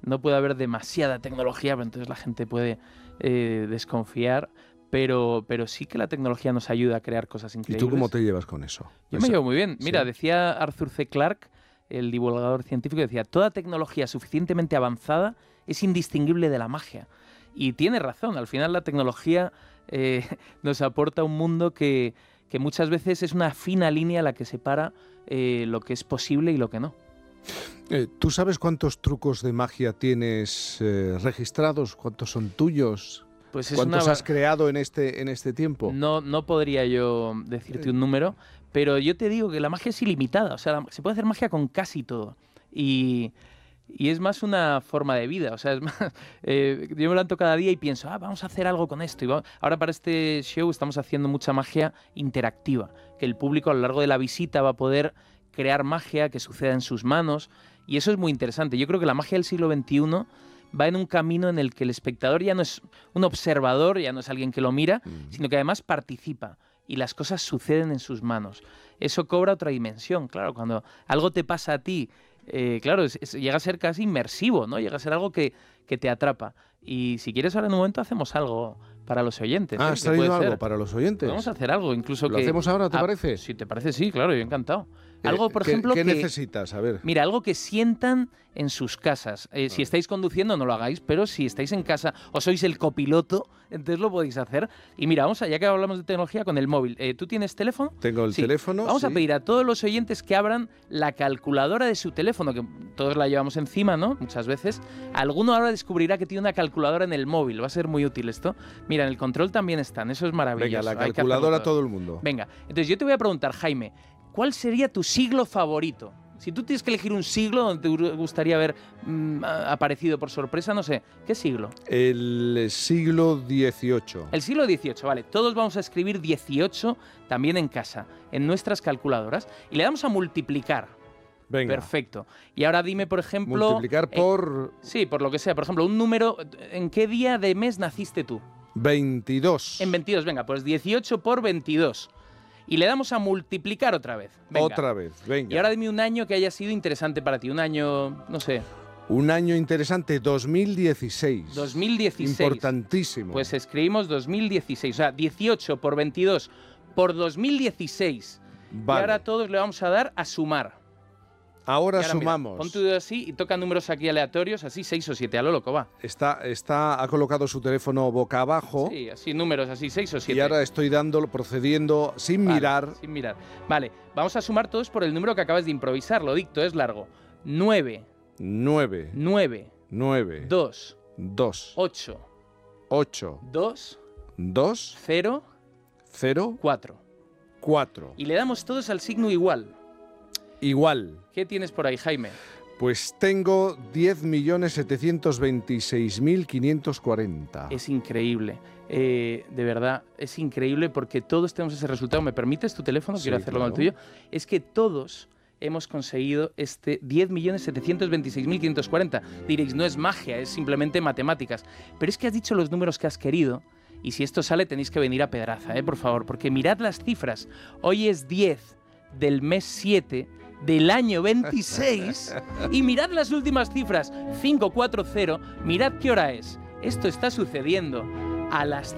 no puede haber demasiada tecnología, pero entonces la gente puede desconfiar. Pero sí que la tecnología nos ayuda a crear cosas increíbles. ¿Y tú cómo te llevas con eso? Yo me llevo muy bien. Mira, ¿sí? Decía Arthur C. Clarke, el divulgador científico, decía, toda tecnología suficientemente avanzada es indistinguible de la magia. Y tiene razón, al final la tecnología nos aporta un mundo que muchas veces es una fina línea la que separa lo que es posible y lo que no. ¿Tú sabes cuántos trucos de magia tienes registrados? ¿Cuántos son tuyos? Pues ¿Cuántos has creado en este tiempo? No podría yo decirte un número, pero yo te digo que la magia es ilimitada. O sea, se puede hacer magia con casi todo. Y es más una forma de vida. O sea, es más, yo me levanto cada día y pienso, vamos a hacer algo con esto. Ahora para este show estamos haciendo mucha magia interactiva, que el público a lo largo de la visita va a poder crear magia que suceda en sus manos. Y eso es muy interesante. Yo creo que la magia del siglo XXI va en un camino en el que el espectador ya no es un observador, ya no es alguien que lo mira, sino que además participa y las cosas suceden en sus manos. Eso cobra otra dimensión, claro, cuando algo te pasa a ti, claro, llega a ser casi inmersivo, ¿no? Llega a ser algo que te atrapa. Y si quieres ahora en un momento hacemos algo para los oyentes. ¿Has traído algo para los oyentes? Vamos a hacer algo, incluso ¿Lo hacemos ahora, te parece? Si te parece, sí, claro, yo encantado. Algo, por ejemplo, ¿qué necesitas? A ver. Mira, algo que sientan en sus casas. Si estáis conduciendo, no lo hagáis, pero si estáis en casa o sois el copiloto, entonces lo podéis hacer. Y mira, vamos allá que hablamos de tecnología con el móvil. ¿Tú tienes teléfono? Tengo el teléfono. Vamos a pedir a todos los oyentes que abran la calculadora de su teléfono, que todos la llevamos encima, ¿no? Muchas veces. Alguno ahora descubrirá que tiene una calculadora en el móvil. Va a ser muy útil esto. Mira, en el control también están. Eso es maravilloso. Venga, la calculadora todo el mundo. Venga, entonces yo te voy a preguntar, Jaime, ¿cuál sería tu siglo favorito? Si tú tienes que elegir un siglo donde te gustaría haber aparecido por sorpresa, no sé, ¿qué siglo? El siglo XVIII. El siglo XVIII, vale. Todos vamos a escribir 18 también en casa, en nuestras calculadoras, y le damos a multiplicar. Venga. Perfecto. Y ahora dime, por ejemplo... Multiplicar por... sí, por lo que sea. Por ejemplo, un número... ¿En qué día de mes naciste tú? 22. En 22, venga, pues 18 por 22. Y le damos a multiplicar otra vez. Venga. Otra vez, venga. Y ahora dime un año que haya sido interesante para ti. Un año, no sé. Un año interesante, 2016. 2016. Importantísimo. Pues escribimos 2016. O sea, 18 por 22 por 2016. Vale. Y ahora todos le vamos a dar a sumar. Ahora mira, sumamos. Pon tu dedo así y toca números aquí aleatorios, así 6 o 7, a lo loco, va. Ha colocado su teléfono boca abajo. Sí, así números, así 6 o 7. Y ahora estoy procediendo sin mirar. Sin mirar. Vale, vamos a sumar todos por el número que acabas de improvisar, lo dicto, es largo. 9. 9. 9. 9. 2. 2. 8. 8. 2. 2. 0. 0. 4. 4. Y le damos todos al signo igual. Igual. ¿Qué tienes por ahí, Jaime? Pues tengo 10.726.540. Es increíble. De verdad, es increíble porque todos tenemos ese resultado. ¿Me permites tu teléfono? Sí, quiero hacerlo con el tuyo. Es que todos hemos conseguido este 10.726.540. Diréis, no es magia, es simplemente matemáticas. Pero es que has dicho los números que has querido. Y si esto sale, tenéis que venir a Pedraza, por favor. Porque mirad las cifras. Hoy es 10 del mes 7 del año 26 y mirad las últimas cifras, 540, mirad qué hora es. Esto está sucediendo a las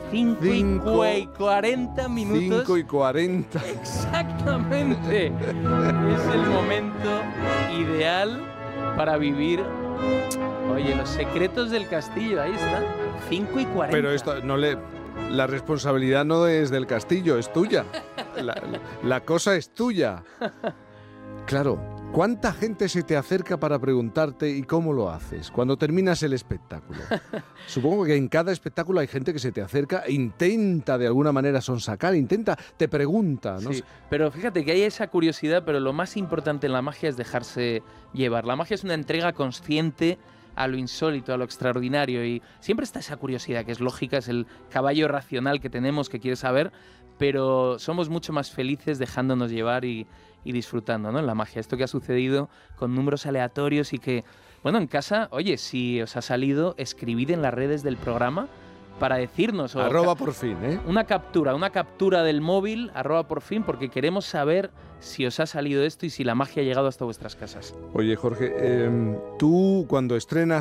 5:40 minutos. 5:40. Exactamente. Es el momento ideal para vivir. Oye, los secretos del castillo, ahí está. 5:40. Pero esto no le... La responsabilidad no es del castillo, es tuya. La cosa es tuya. Claro, ¿cuánta gente se te acerca para preguntarte y cómo lo haces cuando terminas el espectáculo? Supongo que en cada espectáculo hay gente que se te acerca e intenta de alguna manera sonsacar, te pregunta, ¿no? Sí, pero fíjate que hay esa curiosidad, pero lo más importante en la magia es dejarse llevar. La magia es una entrega consciente a lo insólito, a lo extraordinario, y siempre está esa curiosidad que es lógica, es el caballo racional que tenemos, que quiere saber, pero somos mucho más felices dejándonos llevar y disfrutando, ¿no? En la magia. Esto que ha sucedido con números aleatorios y que, bueno, en casa, oye, si os ha salido, escribid en las redes del programa para decirnos. @ por fin, ¿eh? Una captura del móvil, @ por fin, porque queremos saber si os ha salido esto y si la magia ha llegado hasta vuestras casas. Oye, Jorge, tú cuando estrenas